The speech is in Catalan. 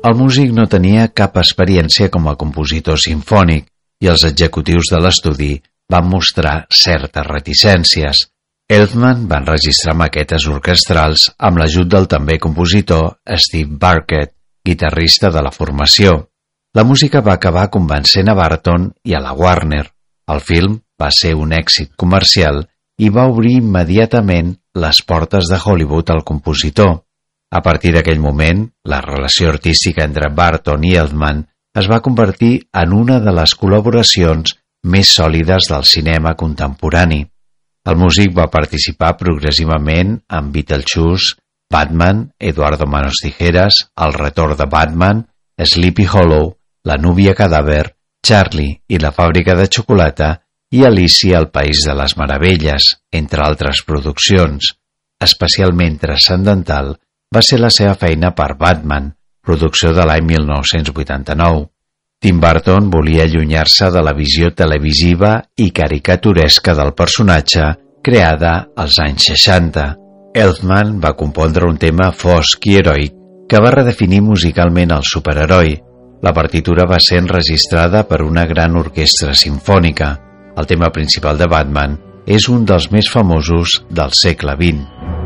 El músic no tenia cap experiència com a compositor simfònic i els executius de l'estudi van mostrar certes reticències. Elfman va enregistrar maquetes orquestrals amb l'ajut del també compositor Steve Barkett, guitarrista de la formació. La música va acabar convencent a Barton i a la Warner. El film va ser un èxit comercial i va obrir immediatament les portes de Hollywood al compositor. A partir d'aquell moment, la relació artística entre Barton i Elfman es va convertir en una de les col·laboracions més sòlides del cinema contemporani. El músic va participar progressivament en Beetlejuice, Batman, Eduardo Manos Tijeras, El retorn de Batman, Sleepy Hollow, La núvia cadàver, Charlie i la fàbrica de xocolata i Alicia al País de les Meravelles, entre altres produccions. Especialment transcendental va ser la seva feina per Batman, producció de l'any 1989. Tim Burton volia allunyar-se de la visió televisiva i caricaturesca del personatge creada als anys 60. Elfman va compondre un tema fosc i heroic que va redefinir musicalment el superheroi. La partitura va ser enregistrada per una gran orquestra simfònica. El tema principal de Batman és un dels més famosos del segle XX.